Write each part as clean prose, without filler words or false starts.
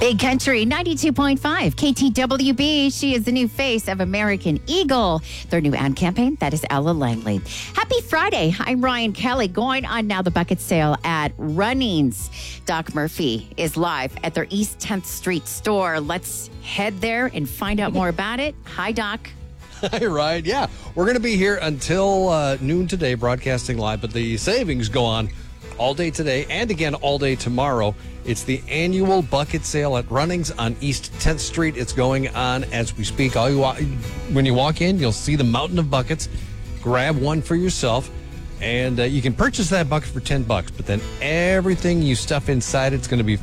Big Country 92.5 KTWB. She is the new face of American Eagle. Their new ad campaign, that is Ella Langley. Happy Friday. I'm Ryan Kelly. Going on now, the bucket sale at Runnings. Doc Murphy is live at their East 10th Street store. Let's head there and find out more about it. Hi, Doc. Hi, Ryan. Yeah, we're going to be here until noon today, broadcasting live, but the savings go on all day today and again all day tomorrow. It's the annual bucket sale at Runnings on East 10th Street. It's going on as we speak. When you walk in, you'll see the mountain of buckets. Grab one for yourself, and you can purchase that bucket for $10, but then everything you stuff inside it's going to be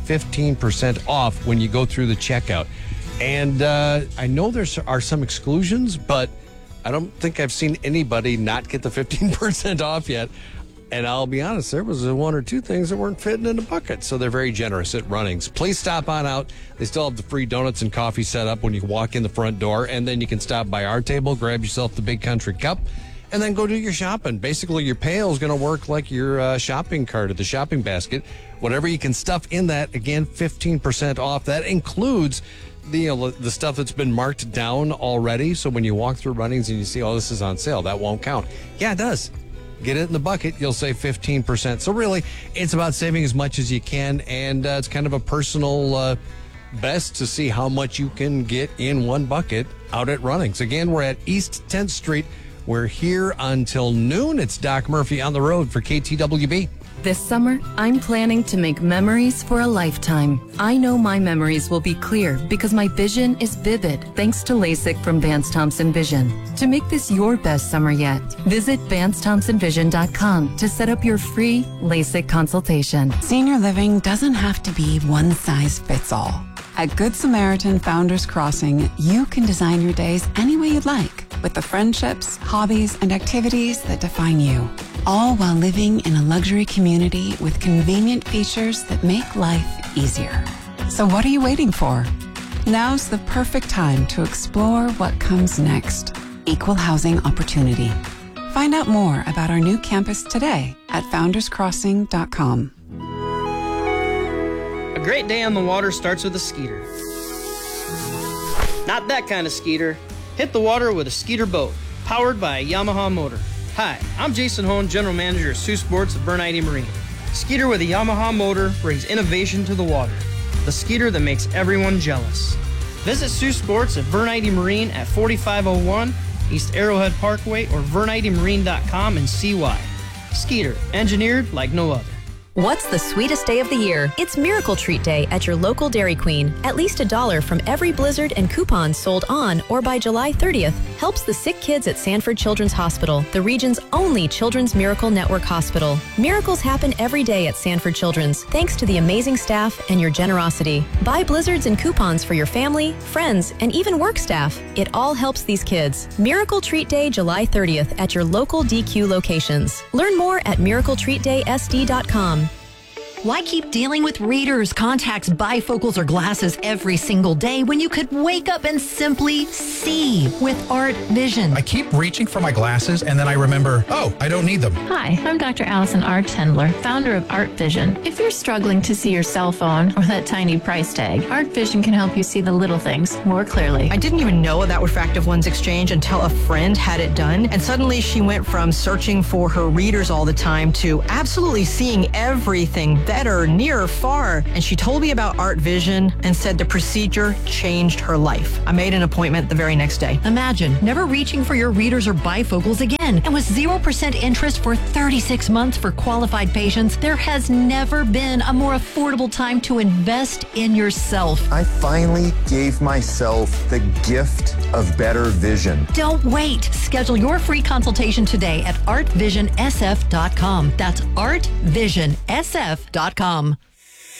15% off when you go through the checkout. And I know there are some exclusions, but I don't think I've seen anybody not get the 15% off yet. And I'll be honest, there was one or two things that weren't fitting in the bucket. So they're very generous at Runnings. Please stop on out. They still have the free donuts and coffee set up when you walk in the front door. And then you can stop by our table, grab yourself the Big Country cup, and then go do your shopping. Basically, your pail is going to work like your shopping cart at the shopping basket. Whatever you can stuff in that, again, 15% off. That includes the stuff that's been marked down already. So when you walk through Runnings and you see, oh, this is on sale, that won't count. Yeah, it does. Get it in the bucket, you'll save 15%. So really, it's about saving as much as you can, and it's kind of a personal best to see how much you can get in one bucket out at Runnings. Again, we're at East 10th Street. We're here until noon. It's Doc Murphy on the road for KTWB. This summer, I'm planning to make memories for a lifetime. I know my memories will be clear because my vision is vivid thanks to LASIK from Vance Thompson Vision. To make this your best summer yet, visit VanceThompsonVision.com to set up your free LASIK consultation. Senior living doesn't have to be one size fits all. At Good Samaritan Founders Crossing, you can design your days any way you'd like with the friendships, hobbies, and activities that define you. All while living in a luxury community with convenient features that make life easier. So what are you waiting for? Now's the perfect time to explore what comes next. Equal housing opportunity. Find out more about our new campus today at founderscrossing.com. A great day on the water starts with a Skeeter. Not that kind of Skeeter. Hit the water with a Skeeter boat, powered by a Yamaha motor. Hi, I'm Jason Hone, General Manager of Sioux Sports at Vern Ide Marine. Skeeter with a Yamaha motor brings innovation to the water. The Skeeter that makes everyone jealous. Visit Sioux Sports at Vern Ide Marine at 4501 East Arrowhead Parkway or vernidemarine.com and see why. Skeeter, engineered like no other. What's the sweetest day of the year? It's Miracle Treat Day at your local Dairy Queen. At least $1 from every Blizzard and coupons sold on or by July 30th helps the sick kids at Sanford Children's Hospital, the region's only Children's Miracle Network hospital. Miracles happen every day at Sanford Children's, thanks to the amazing staff and your generosity. Buy Blizzards and coupons for your family, friends, and even work staff. It all helps these kids. Miracle Treat Day, July 30th at your local DQ locations. Learn more at miracletreatdaysd.com. Why keep dealing with readers, contacts, bifocals, or glasses every single day when you could wake up and simply see with Art Vision? I keep reaching for my glasses and then I remember, oh, I don't need them. Hi, I'm Dr. Allison R. Tendler, founder of Art Vision. If you're struggling to see your cell phone or that tiny price tag, Art Vision can help you see the little things more clearly. I didn't even know that would Fractive One's exchange until a friend had it done, and suddenly she went from searching for her readers all the time to absolutely seeing everything better, near or far. And she told me about Art Vision and said the procedure changed her life. I made an appointment the very next day. Imagine never reaching for your readers or bifocals again. And with 0% interest for 36 months for qualified patients, there has never been a more affordable time to invest in yourself. I finally gave myself the gift of better vision. Don't wait. Schedule your free consultation today at artvisionsf.com. That's artvisionsf.com.